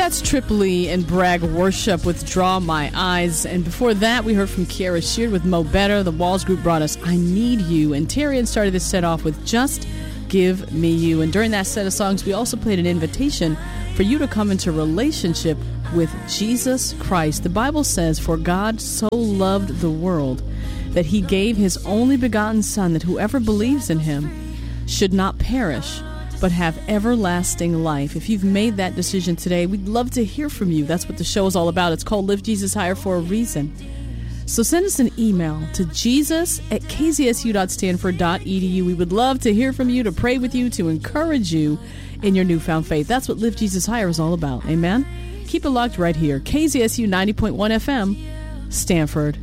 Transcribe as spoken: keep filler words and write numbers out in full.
That's Tripoli and Bragg Worship with Draw My Eyes. And before that, we heard from Kiara Sheard with Mo Better. The Walls Group brought us I Need You. And Terrian started this set off with Just Give Me You. And during that set of songs, we also played an invitation for you to come into relationship with Jesus Christ. The Bible says, for God so loved the world that he gave his only begotten Son, that whoever believes in him should not perish, but have everlasting life. If you've made that decision today, we'd love to hear from you. That's what the show is all about. It's called Lift Jesus Higher for a reason. So send us an email to jesus at k z s u dot stanford dot e d u. We would love to hear from you, to pray with you, to encourage you in your newfound faith. That's what Lift Jesus Higher is all about. Amen? Keep it locked right here. K Z S U ninety point one F M, Stanford.